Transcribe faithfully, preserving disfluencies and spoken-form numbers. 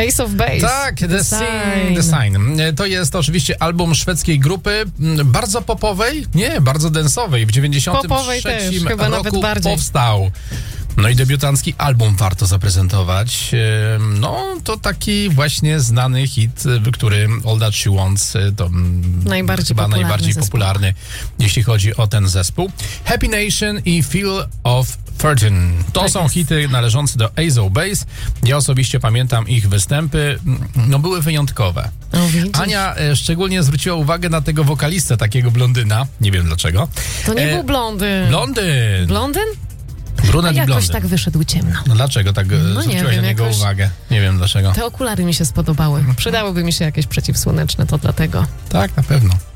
Ace of Base. Tak, The, the, sign. the Sign. To jest oczywiście album szwedzkiej grupy, bardzo popowej, nie, bardzo densowej. W dziewięćdziesiątym trzecim chyba roku nawet bardziej. powstał. No i debiutancki album warto zaprezentować. No, to taki właśnie znany hit, który All That She Wants, to najbardziej chyba popularny najbardziej zespół. popularny, jeśli chodzi o ten zespół. Happy Nation i Feel of Fortune. To tak są jest. hity należące do Ace of Base. Ja osobiście pamiętam ich występy. No, były wyjątkowe. O, widzisz? Ania e, szczególnie zwróciła uwagę na tego wokalistę, takiego blondyna. Nie wiem dlaczego. To nie E, był blondyn. Blondyn! Blondyn? Brunet A i jakoś blondyn. tak wyszedł ciemno. No dlaczego tak No no nie zwróciłaś wiem, na niego jakoś- uwagę? Nie wiem dlaczego. Te okulary mi się spodobały. Przydałyby mi się jakieś przeciwsłoneczne, to dlatego. Tak, na pewno.